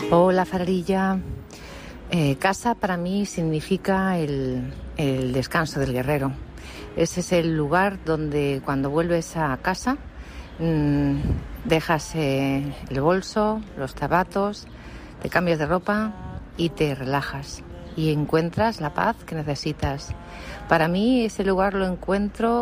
Hola, Fararilla. Casa para mí significa el descanso del guerrero. Ese es el lugar donde cuando vuelves a casa dejas el bolso, los zapatos, te cambias de ropa y te relajas y encuentras la paz que necesitas. Para mí ese lugar lo encuentro